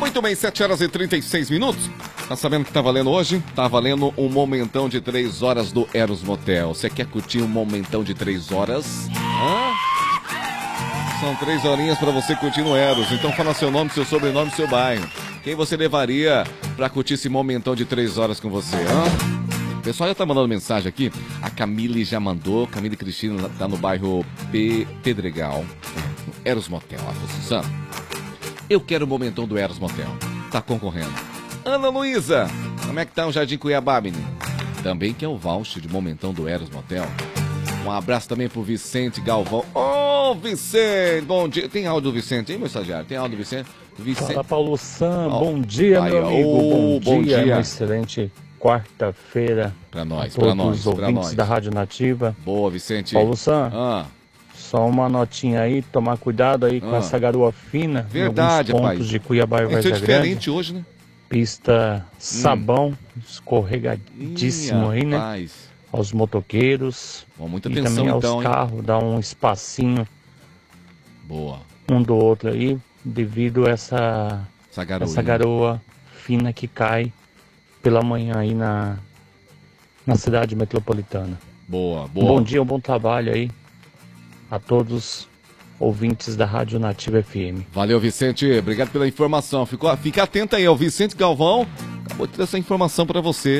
Muito bem, 7 horas e 36 minutos. Tá sabendo o que tá valendo hoje? Tá valendo um momentão de 3 horas do Eros Motel. Você quer curtir um momentão de 3 horas? São 3 horinhas pra você curtir no Eros. Então fala seu nome, seu sobrenome, seu bairro. Quem você levaria pra curtir esse momentão de 3 horas com você? O pessoal já tá mandando mensagem aqui. A Camille já mandou. Camille Cristina tá no bairro Pedregal. Eros Motel, Suzano. Eu quero o momentão do Eros Motel. Tá concorrendo. Ana Luísa, como é que tá o Jardim Cuiabá, menino? Também quer o voucher de momentão do Eros Motel. Um abraço também pro Vicente Galvão. Ô, Vicente, bom dia. Tem áudio do Vicente, hein, meu estagiário? Tem áudio do Vicente? Fala, Paulo Sam, bom dia, meu amigo. Bom dia. Uma excelente quarta-feira pra nós, a todos os ouvintes da Rádio Nativa. Boa, Vicente. Paulo Sam, só uma notinha aí, tomar cuidado aí com essa garoa fina. Verdade, em alguns pontos de Cuiabá e Várzea Grande. Diferente hoje, né? Pista sabão, escorregadíssimo aí, né? Aos motoqueiros. Muita e atenção, também aos então, carros, dá um espacinho. Boa. Um do outro aí, devido a essa garoa fina que cai pela manhã aí na cidade metropolitana. Boa. Bom dia, um bom trabalho aí a todos ouvintes da Rádio Nativa FM. Valeu, Vicente. Obrigado pela informação. Fica atento aí, o Vicente Galvão acabou de ter essa informação para você.